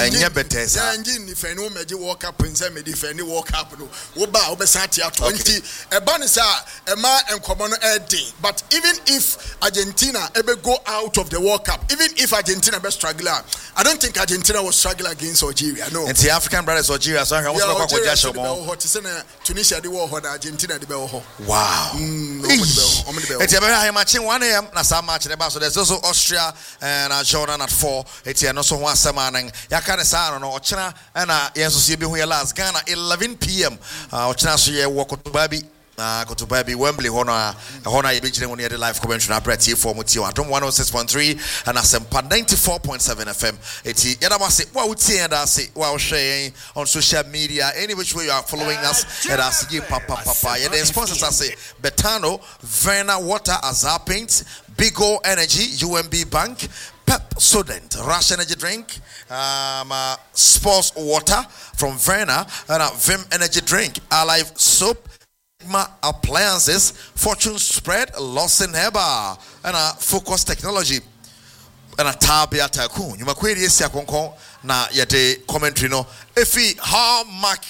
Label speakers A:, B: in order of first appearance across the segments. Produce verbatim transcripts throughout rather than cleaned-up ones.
A: enye betesa
B: engine ni fani o meje World Cup nse me defend World Cup no wo ba wo be sati ato nti e ba ne sa e ma enkomo no e dey but even if Argentina ebe go out of the World Cup even if Argentina be struggle I don't think Argentina will struggle against Algeria no
A: and the African brothers Algeria so how was go go jasho mo
B: hot say na Tunisia dey wo ho na Argentina dey be wo ho
A: wow it's a very match one a m na some match the so there's also Austria and uh, Jordan at four it's no so one semanan ya kan sa no ochena na yenso se bi hu ya last Ghana eleven p m ochena so ye wo kotobabi na kotobabi Wembley hono hono ye bi gire woni the live commentary na brati for mu ti Adom one oh six point three and Asempa ninety-four point seven F M eti yada mase wa uti and ase wa share on social media any which way you are following us and as you papa papa yeah the sponsors ase Betano Verna Water Azar Paint Bigo Energy U M B Bank Pep Sodent Rush Energy Drink um uh, Sports Water from Verna and uh, Vim Energy Drink Alive Soap Appliances, Fortune Spread, Lawson Heba, and a Focus Technology, and a Tabia Tycoon. You might esi akonko na yete commentary no. Efi Hallmark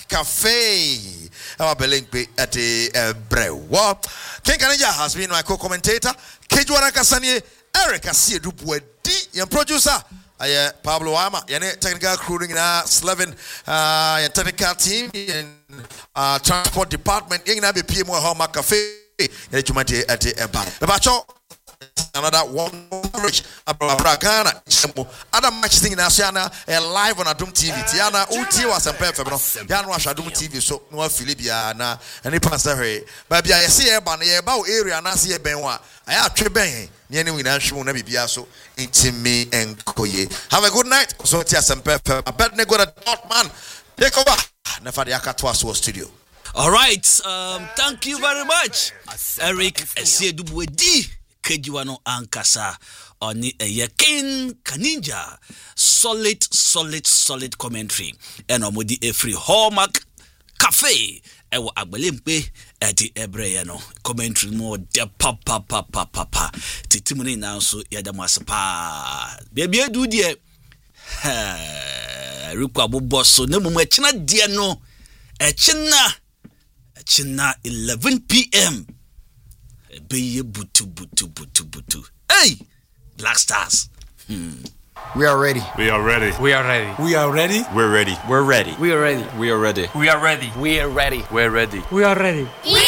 A: Cafe. Our Belengpe at a brew. Ken Kanija has been my co-commentator. Kejuara Kasanye, Eric Asie Dubuedi, your producer. Aye Pablo Ama, yene technical crew na Slevin, uh, your technical team and uh, transport department. Yene na be P M O Hallmark Cafe. Yene chumati at the bar. Babacho another one rich Abracana. Other matches in Asiana live on Adom T V. Tiana Uti was a perfect. Yan was Adom T V. So no Philipia na and it passed away. But I see a ban about area and I see a benwa. I have Treben. Yeni we national na bibia so intimi enkoye. Have a good night. So tia some perfect. I bet ne go to Dortmund. Take over. Never the Akatwa studio.
C: All right. Um, thank you very much, Eric Esiedubuedi. Kejuano Ankasa oni eye Ken Kaninja. Solid, solid, solid commentary. And omodi a free Hallmark Cafe. Ewa agbelempe eti ebreya no commentary mo de papa papa papa titimuni na so yada masapa bia du de ha rikwa boboso na mumu echina de no echina echina eleven p m beye butu butu butu butu hey Black Stars hmm.
D: We are ready.
E: We are ready.
F: We are ready.
D: We are ready.
E: We're ready.
F: We're ready.
D: We are ready.
F: We are ready.
D: We are ready.
F: We are ready.
D: We're ready.
F: We are ready.
G: We